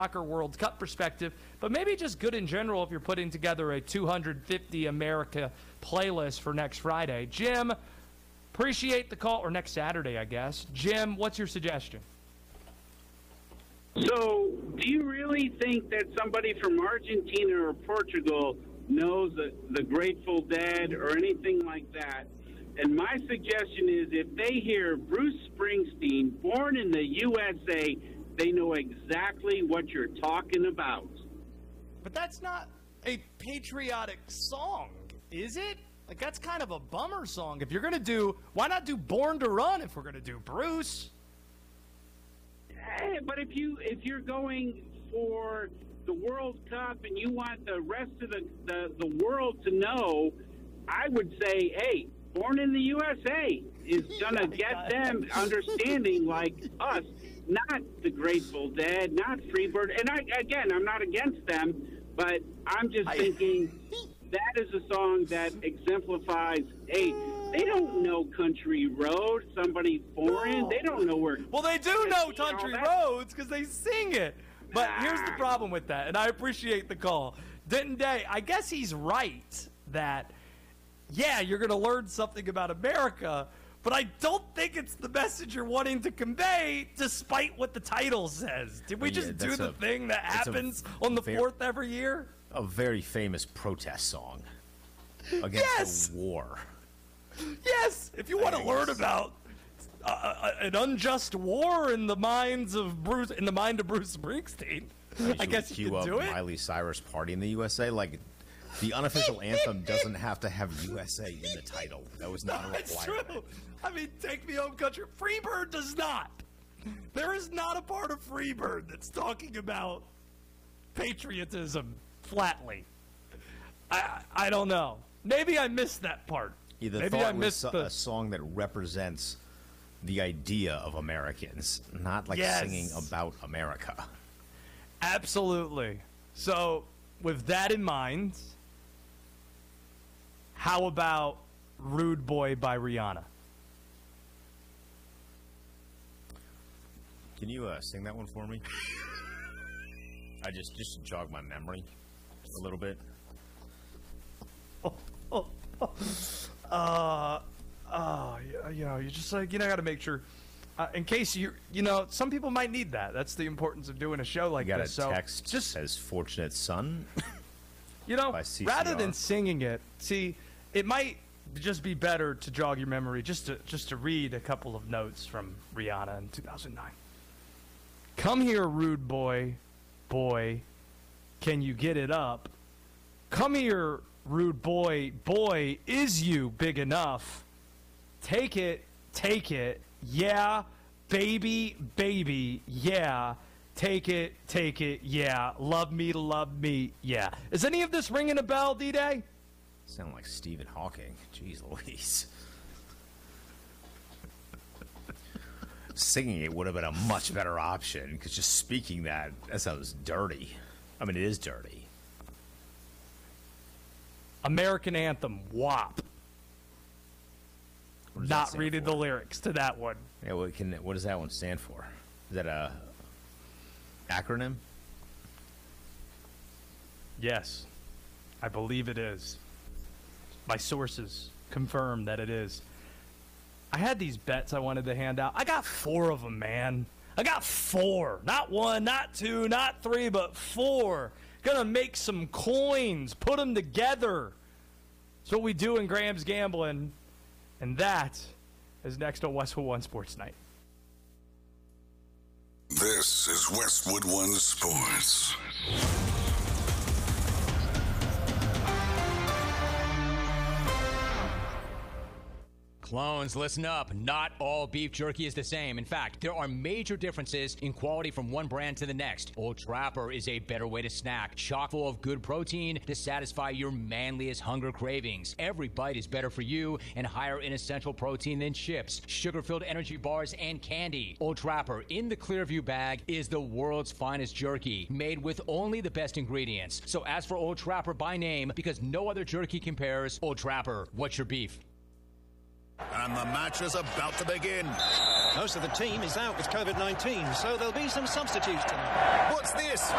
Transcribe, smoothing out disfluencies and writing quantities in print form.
Soccer World Cup perspective, but maybe just good in general if you're putting together a 250 America playlist for next Friday. Jim, appreciate the call, or next Saturday, I guess. Jim, what's your suggestion? So, do you really think that somebody from Argentina or Portugal knows the Grateful Dead or anything like that? And my suggestion is if they hear Bruce Springsteen, Born in the USA, they know exactly what you're talking about. But that's not a patriotic song, is it? Like, that's kind of a bummer song. If you're going to do, why not do Born to Run if we're going to do Bruce? Hey, but if you're going for the World Cup and you want the rest of the world to know, I would say, hey, Born in the USA is going to get them understanding like us, not the Grateful Dead, not Freebird. And I'm not against them, but I'm just thinking that is a song that exemplifies, hey, they don't know Country Road, somebody foreign. They don't know where. Well, they do know Country Roads because they sing it. But here's the problem with that, and I appreciate the call. Denton Day, I guess he's right that, yeah, you're going to learn something about America, but I don't think it's the message you're wanting to convey, despite what the title says. Did we just do the thing that happens on the 4th every year? A very famous protest song against the war. Yes, if you want to learn about an unjust war in the mind of Bruce Springsteen, I guess you could do it. Miley Cyrus Party in the USA, like the unofficial anthem doesn't have to have USA in the title. That was not a requirement. That's true. I mean, Take Me Home Country. Freebird does not. There is not a part of Freebird that's talking about patriotism flatly. I don't know. Maybe I missed that part. Maybe I missed a song that represents the idea of Americans, not like singing about America. Absolutely. So, with that in mind, how about Rude Boy by Rihanna? Can you sing that one for me? I just to jog my memory a little bit. You just like, got to make sure, in case some people might need that. That's the importance of doing a show like this. You got a text just says "Fortunate Son." Rather than singing it, it might just be better to jog your memory, just to read a couple of notes from Rihanna in 2009. Come here, rude boy, can you get it up? Come here, rude boy, is you big enough? Take it, yeah, baby, yeah. Take it, yeah. Love me, yeah. Is any of this ringing a bell, D-Day? Sound like Stephen Hawking. Jeez Louise. Singing it would have been a much better option, because just speaking that sounds dirty. I mean, it is dirty. American Anthem, WAP. Not reading the lyrics to that one. Yeah, what does that one stand for? Is that a acronym? Yes, I believe it is. My sources confirm that it is. I had these bets I wanted to hand out. I got 4 of them, man. I got 4. Not 1, not 2, not 3, but 4. Gonna make some coins, put them together. That's what we do in Graham's Gambling. And that is next on Westwood One Sports Night. This is Westwood One Sports. Clones, listen up. Not all beef jerky is the same. In fact, there are major differences in quality from one brand to the next. Old Trapper is a better way to snack, chock full of good protein to satisfy your manliest hunger cravings. Every bite is better for you and higher in essential protein than chips, sugar-filled energy bars, and candy. Old Trapper in the Clearview bag is the world's finest jerky, made with only the best ingredients. So ask for Old Trapper by name, because no other jerky compares. Old Trapper, what's your beef? And the match is about to begin. Most of the team is out with COVID-19, so there'll be some substitutes tonight. What's this?